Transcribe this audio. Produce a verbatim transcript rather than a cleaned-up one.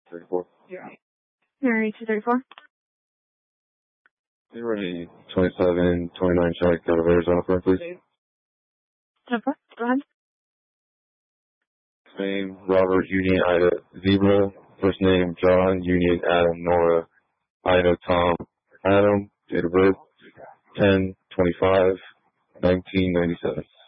thirty-four. Mary two thirty-four. You ready? twenty-seven, twenty-nine check out of Arizona, for please. Jennifer, go ahead. Name, Robert, Union, Ida, Zebra. First name, John, Union, Adam, Nora, Ida, Tom, Adam. Date of birth, ten twenty-five nineteen ninety-seven.